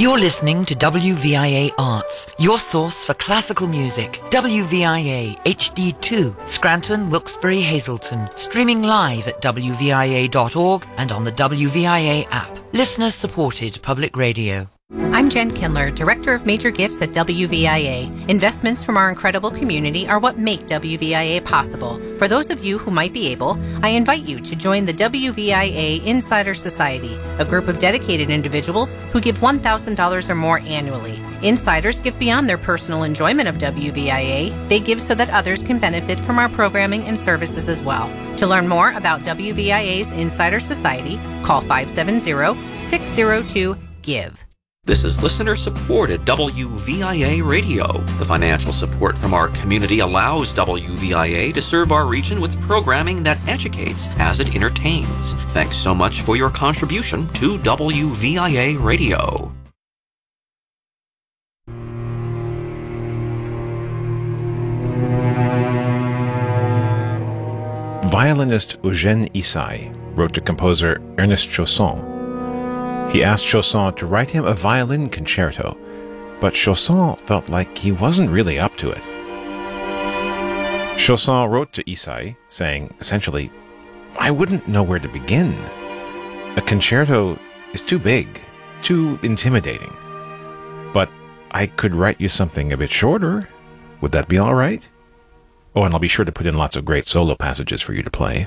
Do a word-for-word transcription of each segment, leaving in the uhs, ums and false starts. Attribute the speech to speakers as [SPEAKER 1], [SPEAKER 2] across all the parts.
[SPEAKER 1] You're listening to W V I A Arts, your source for classical music. W V I A H D two, Scranton, Wilkes-Barre, Hazleton. Streaming live at W V I A dot org and on the W V I A app. Listener-supported public radio.
[SPEAKER 2] I'm Jen Kindler, Director of Major Gifts at W V I A. Investments from our incredible community are what make W V I A possible. For those of you who might be able, I invite you to join the W V I A Insider Society, a group of dedicated individuals who give one thousand dollars or more annually. Insiders give beyond their personal enjoyment of W V I A. They give so that others can benefit from our programming and services as well. To learn more about W V I A's Insider Society, call five seven zero, six zero two, GIVE.
[SPEAKER 3] This is listener-supported W V I A Radio. The financial support from our community allows W V I A to serve our region with programming that educates as it entertains. Thanks so much for your contribution to W V I A Radio.
[SPEAKER 4] Violinist Eugène Ysaÿe wrote to composer Ernest Chausson. He asked Chausson to write him a violin concerto, but Chausson felt like he wasn't really up to it. Chausson wrote to Ysaÿe, saying, essentially, I wouldn't know where to begin. A concerto is too big, too intimidating. But I could write you something a bit shorter. Would that be all right? Oh, and I'll be sure to put in lots of great solo passages for you to play.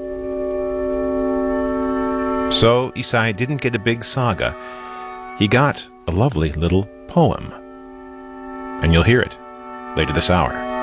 [SPEAKER 4] So Ysaÿe didn't get a big saga. He got a lovely little poem. And you'll hear it later this hour.